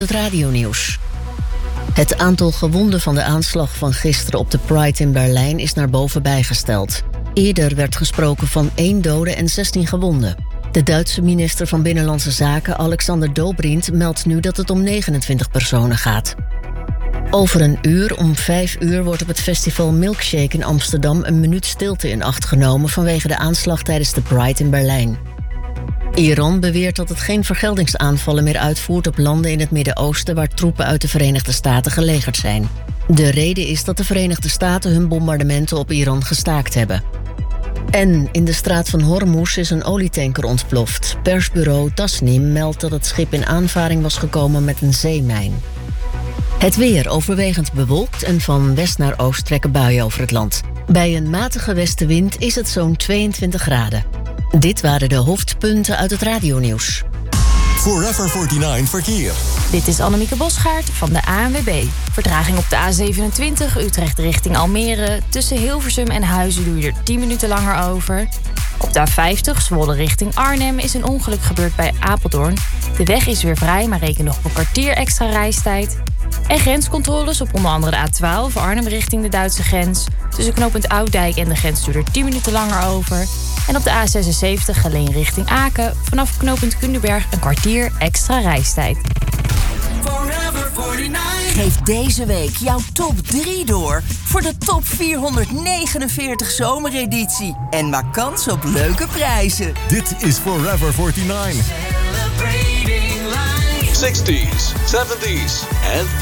Het radionieuws. Het aantal gewonden van de aanslag van gisteren op de Pride in Berlijn is naar boven bijgesteld. Eerder werd gesproken van 1 dode en 16 gewonden. De Duitse minister van Binnenlandse Zaken, Alexander Dobrindt, meldt nu dat het om 29 personen gaat. Over een uur, om 5 uur, wordt op het festival Milkshake in Amsterdam een minuut stilte in acht genomen vanwege de aanslag tijdens de Pride in Berlijn. Iran beweert dat het geen vergeldingsaanvallen meer uitvoert op landen in het Midden-Oosten waar troepen uit de Verenigde Staten gelegerd zijn. De reden is dat de Verenigde Staten hun bombardementen op Iran gestaakt hebben. En in de straat van Hormuz is een olietanker ontploft. Persbureau Tasnim meldt dat het schip in aanvaring was gekomen met een zeemijn. Het weer overwegend bewolkt en van west naar oost trekken buien over het land. Bij een matige westenwind is het zo'n 22 graden. Dit waren de hoofdpunten uit het radionieuws. Forever 49 verkeer. Dit is Annemieke Bosgaard van de ANWB. Vertraging op de A27 Utrecht richting Almere. Tussen Hilversum en Huizen doe je er 10 minuten langer over. Op de A50 Zwolle richting Arnhem is een ongeluk gebeurd bij Apeldoorn. De weg is weer vrij, maar reken nog op een kwartier extra reistijd. En grenscontroles op onder andere de A12 Arnhem richting de Duitse grens. Tussen knooppunt Ouddijk en de grens doe je er 10 minuten langer over. En op de A76 Geleen richting Aken. Vanaf knooppunt Kunderberg een kwartier extra reistijd. Geef deze week jouw top 3 door voor de top 449 zomereditie. En maak kans op leuke prijzen. Dit is Forever 49. 60s, 70s en